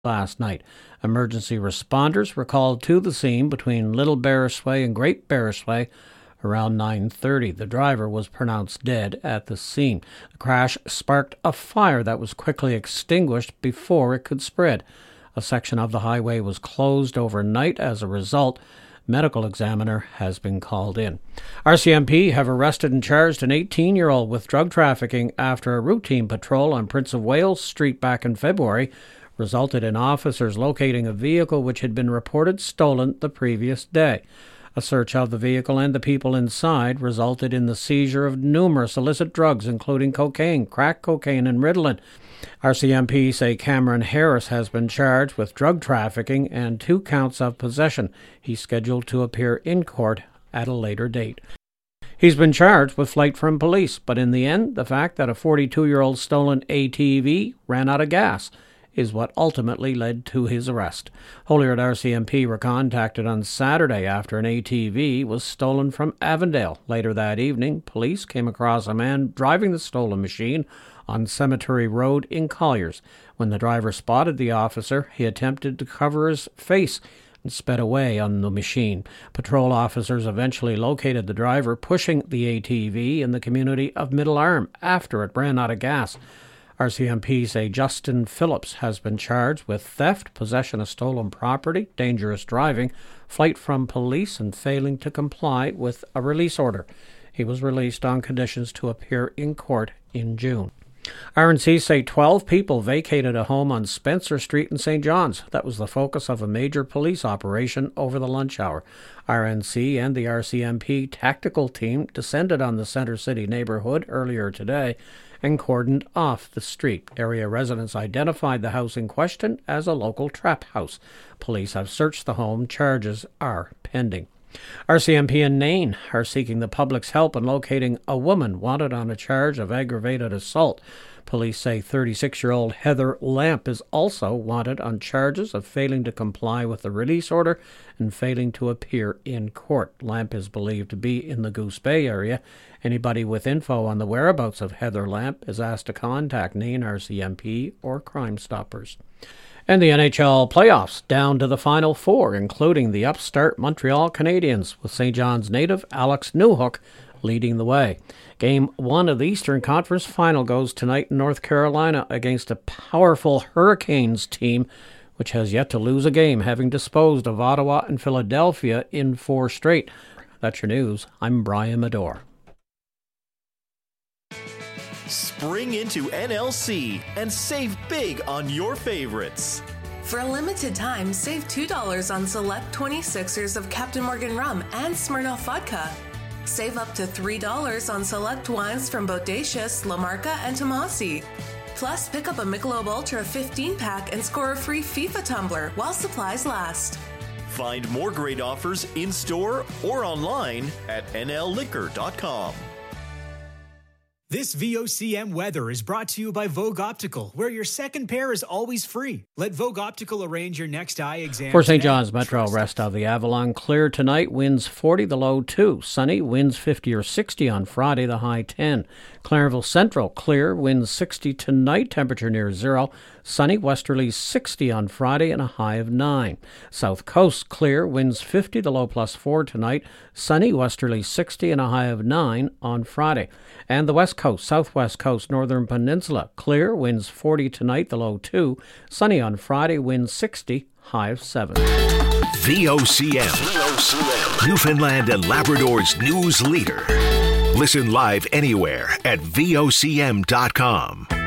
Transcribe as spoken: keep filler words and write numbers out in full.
last night. Emergency responders were called to the scene between Little Bearsway and Great Bearsway around nine thirty. The driver was pronounced dead at the scene. The crash sparked a fire that was quickly extinguished before it could spread. A section of the highway was closed overnight as a result. Medical examiner has been called in. R C M P have arrested and charged an eighteen-year-old with drug trafficking after a routine patrol on Prince of Wales Street back in February resulted in officers locating a vehicle which had been reported stolen the previous day. A search of the vehicle and the people inside resulted in the seizure of numerous illicit drugs, including cocaine, crack cocaine, and Ritalin. R C M P say Cameron Harris has been charged with drug trafficking and two counts of possession. He's scheduled to appear in court at a later date. He's been charged with flight from police, but in the end, the fact that a forty-two-year-old stolen A T V ran out of gas is what ultimately led to his arrest. Holyoke R C M P were contacted on Saturday after an A T V was stolen from Avondale. Later that evening, police came across a man driving the stolen machine on Cemetery Road in Colliers. When the driver spotted the officer, he attempted to cover his face and sped away on the machine. Patrol officers eventually located the driver pushing the A T V in the community of Middle Arm after it ran out of gas. R C M P say Justin Phillips has been charged with theft, possession of stolen property, dangerous driving, flight from police, and failing to comply with a release order. He was released on conditions to appear in court in June. R N C say twelve people vacated a home on Spencer Street in Saint John's. That was the focus of a major police operation over the lunch hour. R N C and the R C M P tactical team descended on the Center City neighborhood earlier today and cordoned off the street. Area residents identified the house in question as a local trap house. Police have searched the home. Charges are pending. R C M P and Nain are seeking the public's help in locating a woman wanted on a charge of aggravated assault. Police say thirty-six-year-old Heather Lamp is also wanted on charges of failing to comply with the release order and failing to appear in court. Lamp is believed to be in the Goose Bay area. Anybody with info on the whereabouts of Heather Lamp is asked to contact Nain R C M P or Crime Stoppers. And the N H L playoffs down to the Final Four, including the upstart Montreal Canadiens, with Saint John's native Alex Newhook leading the way. Game one of the Eastern Conference Final goes tonight in North Carolina against a powerful Hurricanes team, which has yet to lose a game, having disposed of Ottawa and Philadelphia in four straight. That's your news. I'm Brian Medore. Spring into N L C and save big on your favorites. For a limited time, save two dollars on select twenty-sixers of Captain Morgan rum and Smirnoff vodka. Save up to three dollars on select wines from Bodacious, La Marca, and Tomasi. Plus, pick up a Michelob Ultra fifteen-pack and score a free FIFA tumbler while supplies last. Find more great offers in-store or online at N L liquor dot com. This V O C M weather is brought to you by Vogue Optical, where your second pair is always free. Let Vogue Optical arrange your next eye exam. For Saint John's Metro, rest of the Avalon, clear tonight, winds forty, the low two. Sunny, winds fifty or sixty on Friday, the high ten. Clarenville Central, clear, winds sixty tonight, temperature near zero. Sunny, westerly sixty on Friday and a high of nine. South Coast, clear, winds fifty, the low plus four tonight. Sunny, westerly sixty and a high of nine on Friday. And the West Coast, Southwest Coast, Northern Peninsula, clear, winds forty tonight, the low two. Sunny on Friday, winds sixty, high of seven. V O C M, V O C M, Newfoundland and Labrador's news leader. Listen live anywhere at V O C M dot com.